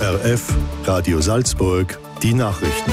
ORF, Radio Salzburg, die Nachrichten.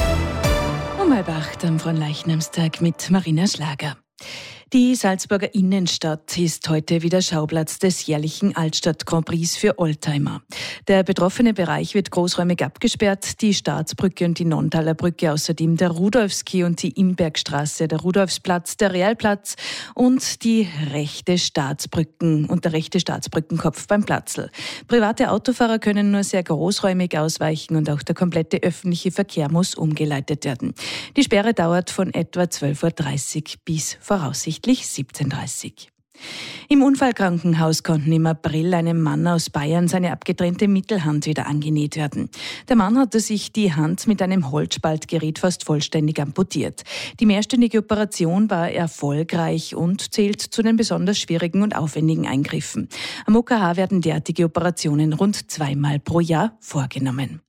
Um 7:30 am Fronleichnamstag mit Marina Schlager. Die Salzburger Innenstadt ist heute wieder Schauplatz des jährlichen Altstadt-Grand Prix für Oldtimer. Der betroffene Bereich wird großräumig abgesperrt, die Staatsbrücke und die Nonntaler Brücke, außerdem der Rudolfski und die Imbergstraße, der Rudolfsplatz, der Realplatz und die rechte Staatsbrücken und der rechte Staatsbrückenkopf beim Platzl. Private Autofahrer können nur sehr großräumig ausweichen und auch der komplette öffentliche Verkehr muss umgeleitet werden. Die Sperre dauert von etwa 12:30 Uhr bis voraussichtlich 17:30 Uhr. Im Unfallkrankenhaus konnten im April einem Mann aus Bayern seine abgetrennte Mittelhand wieder angenäht werden. Der Mann hatte sich die Hand mit einem Holzspaltgerät fast vollständig amputiert. Die mehrstündige Operation war erfolgreich und zählt zu den besonders schwierigen und aufwendigen Eingriffen. Am OKH werden derartige Operationen rund 2-mal pro Jahr vorgenommen.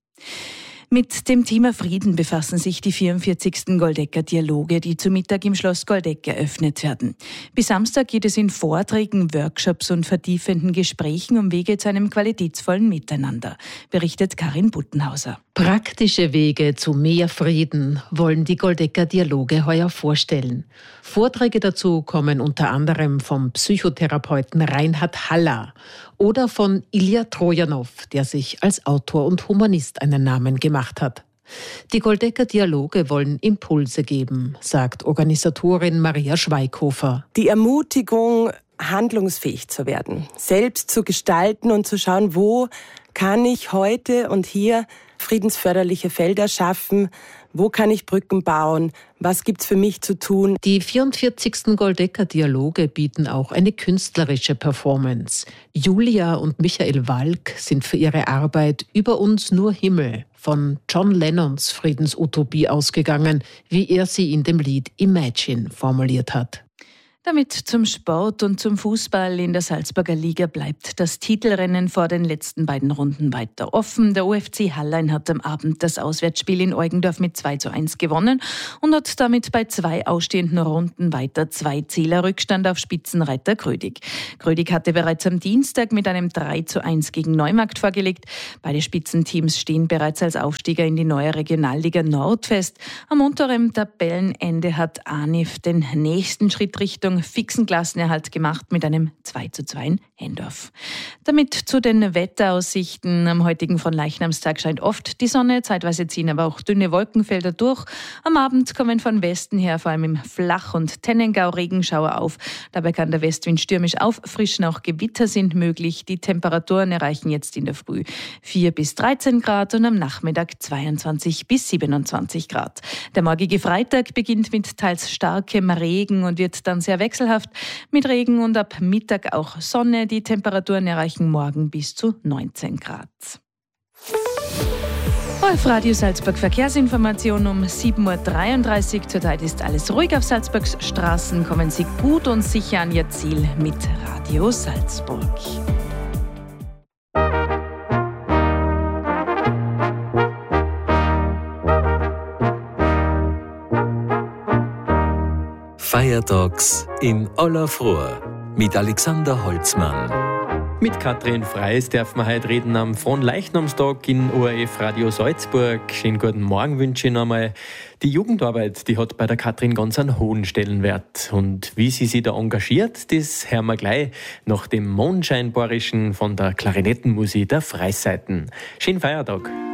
Mit dem Thema Frieden befassen sich die 44. Goldecker-Dialoge, die zu Mittag im Schloss Goldeck eröffnet werden. Bis Samstag geht es in Vorträgen, Workshops und vertiefenden Gesprächen um Wege zu einem qualitätsvollen Miteinander, berichtet Karin Buttenhauser. Praktische Wege zu mehr Frieden wollen die Goldecker-Dialoge heuer vorstellen. Vorträge dazu kommen unter anderem vom Psychotherapeuten Reinhard Haller oder von Ilja Trojanow, der sich als Autor und Humanist einen Namen gemacht hat. Die Goldecker-Dialoge wollen Impulse geben, sagt Organisatorin Maria Schweighofer. Die Ermutigung, handlungsfähig zu werden, selbst zu gestalten und zu schauen, wo kann ich heute und hier friedensförderliche Felder schaffen, wo kann ich Brücken bauen, was gibt's für mich zu tun. Die 44. Goldecker-Dialoge bieten auch eine künstlerische Performance. Julia und Michael Walk sind für ihre Arbeit Über uns nur Himmel von John Lennons Friedensutopie ausgegangen, wie er sie in dem Lied Imagine formuliert hat. Damit zum Sport und zum Fußball in der Salzburger Liga bleibt das Titelrennen vor den letzten beiden Runden weiter offen. Der OFC Hallein hat am Abend das Auswärtsspiel in Eugendorf mit 2:1 gewonnen und hat damit bei 2 ausstehenden Runden weiter 2 Zähler Rückstand auf Spitzenreiter Grödig. Grödig hatte bereits am Dienstag mit einem 3:1 gegen Neumarkt vorgelegt. Beide Spitzenteams stehen bereits als Aufsteiger in die neue Regionalliga Nord fest. Am unteren Tabellenende hat Anif den nächsten Schritt Richtung fixen Klassenerhalt gemacht mit einem 2:2 in Hendorf. Damit zu den Wetteraussichten. Am heutigen Fronleichnamstag scheint oft die Sonne, zeitweise ziehen aber auch dünne Wolkenfelder durch. Am Abend kommen von Westen her vor allem im Flach- und Tennengau Regenschauer auf. Dabei kann der Westwind stürmisch auffrischen, auch Gewitter sind möglich. Die Temperaturen erreichen jetzt in der Früh 4 bis 13 Grad und am Nachmittag 22 bis 27 Grad. Der morgige Freitag beginnt mit teils starkem Regen und wird dann sehr wechselhaft mit Regen und ab Mittag auch Sonne. Die Temperaturen erreichen morgen bis zu 19 Grad. ORF Radio Salzburg Verkehrsinformation um 7:33 Uhr. Zurzeit ist alles ruhig auf Salzburgs Straßen. Kommen Sie gut und sicher an Ihr Ziel mit Radio Salzburg. Feiertags in aller Früh mit Alexander Holzmann. Mit Katrin Freis dürfen wir heute reden am Fronleichnamstag in ORF Radio Salzburg. Schönen guten Morgen wünsche ich noch einmal. Die Jugendarbeit, die hat bei der Katrin ganz einen hohen Stellenwert. Und wie sie sich da engagiert, das hören wir gleich nach dem Mondscheinbarischen von der Klarinettenmusik der Freisseiten. Schönen Feiertag.